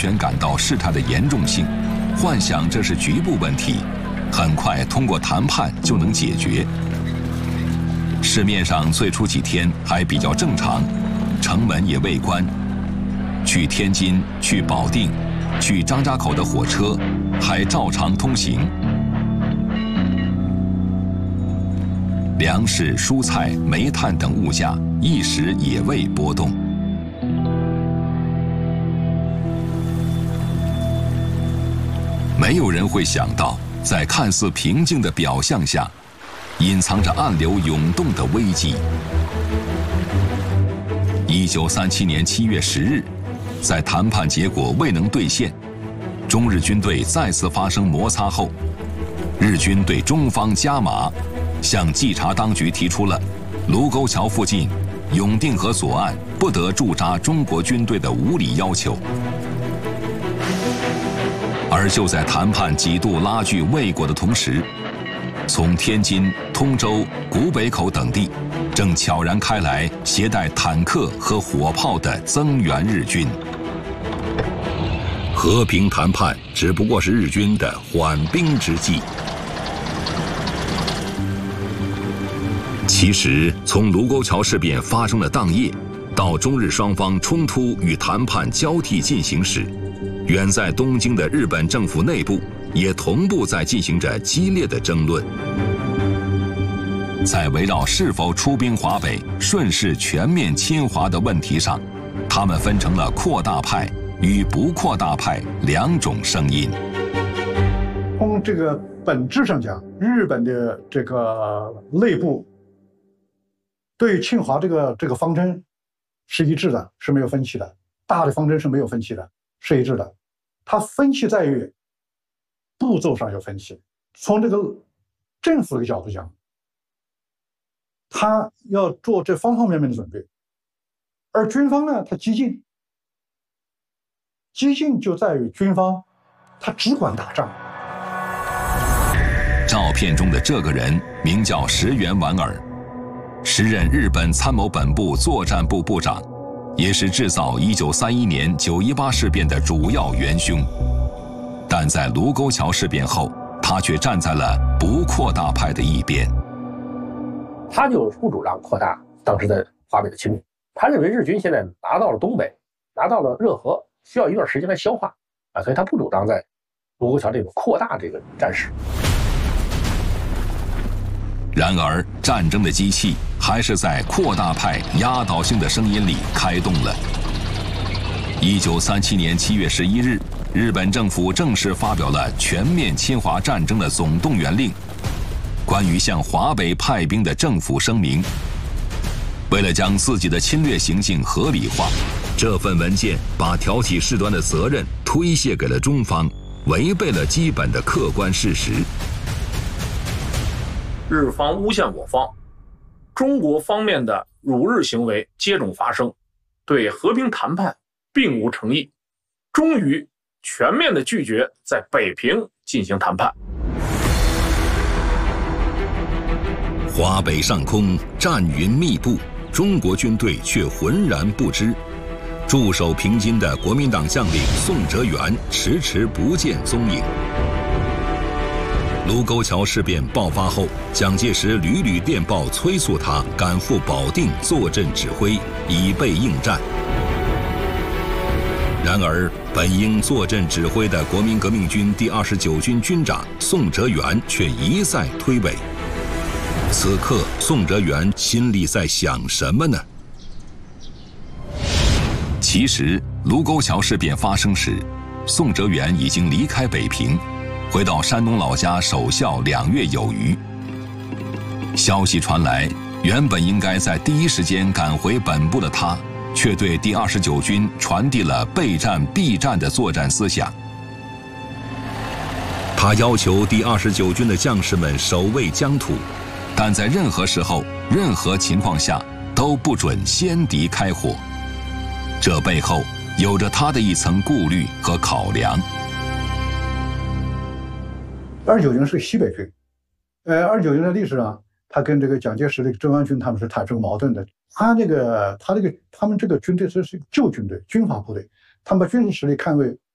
全感到事态的严重性，幻想这是局部问题，很快通过谈判就能解决。市面上最初几天还比较正常，城门也未关，去天津、去保定、去张家口的火车还照常通行，粮食、蔬菜、煤炭等物价一时也未波动。没有人会想到，在看似平静的表象下，隐藏着暗流涌动的危机。1937年7月10日，在谈判结果未能兑现，中日军队再次发生摩擦后，日军对中方加码，向稽查当局提出了卢沟桥附近永定河左岸不得驻扎中国军队的无理要求。而就在谈判几度拉锯未果的同时，从天津、通州、古北口等地正悄然开来携带坦克和火炮的增援日军。和平谈判只不过是日军的缓兵之计。其实，从卢沟桥事变发生的当夜，到中日双方冲突与谈判交替进行时，远在东京的日本政府内部也同步在进行着激烈的争论。在围绕是否出兵华北、顺势全面侵华的问题上，他们分成了扩大派与不扩大派两种声音。 从这个本质上讲，日本的这个内部对侵华这个方针是一致的，是没有分歧的，大的方针是没有分歧的，是一致的。它分歧在于步骤上有分歧。从这个政府的角度讲，他要做这方方面面的准备，而军方呢，他激进就在于军方他只管打仗。 照片中的这个人名叫石原莞尔，时任日本参谋本部作战部部长，也是制造1931年9·18事变的主要元凶。但在卢沟桥事变后，他却站在了不扩大派的一边。 他就不主张扩大当时的华北的侵略，他认为日军现在拿到了东北，拿到了热河，需要一段时间来消化啊，所以他不主张在卢沟桥这个扩大这个战事。 然而，战争的机器还是在扩大派压倒性的声音里开动了。1937年7月11日，日本政府正式发表了全面侵华战争的总动员令，关于向华北派兵的政府声明。为了将自己的侵略行径合理化，这份文件把挑起事端的责任推卸给了中方，违背了基本的客观事实。 日方诬陷我方，中国方面的辱日行为接踵发生，对和平谈判并无诚意，终于全面的拒绝在北平进行谈判。 华北上空战云密布，中国军队却浑然不知。驻守平津的国民党将领宋哲元迟迟不见踪影。卢沟桥事变爆发后，蒋介石屡屡电报催促他赶赴保定坐镇指挥，以备应战。然而，本应坐镇指挥的国民革命军第29军军长宋哲元却一再推诿。此刻，宋哲元心里在想什么呢？其实，卢沟桥事变发生时，宋哲元已经离开北平，回到山东老家守孝2月有余。消息传来，原本应该在第一时间赶回本部的他，却对第29军传递了备战必战的作战思想。他要求第29军的将士们守卫疆土，但在任何时候、任何情况下都不准先敌开火。这背后有着他的一层顾虑和考量。 29军是西北军，29军的历史上，他跟这个蒋介石的中央军他们是产生矛盾的。他们这个军队是旧军队，军阀部队，他们把军事实力看为